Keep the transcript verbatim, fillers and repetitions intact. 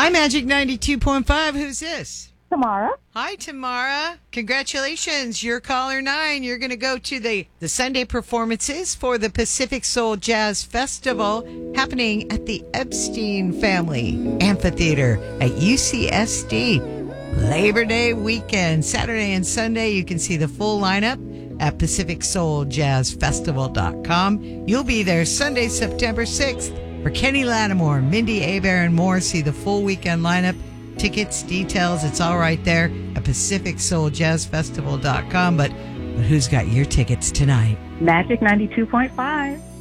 Hi, Magic ninety-two point five. Who's this? Tamara. Hi, Tamara. Congratulations. You're caller nine. You're going to go to the, the Sunday performances for the Pacific Soul Jazz Festival happening at the Epstein Family Amphitheater at U C S D. Labor Day weekend, Saturday and Sunday. You can see the full lineup at pacific soul jazz festival dot com. You'll be there Sunday, September sixth for Kenny Lattimore, Mindy Abair, and more. See the full weekend lineup. Tickets, details, it's all right there at pacific soul jazz festival dot com. But, but who's got your tickets tonight? Magic ninety-two point five.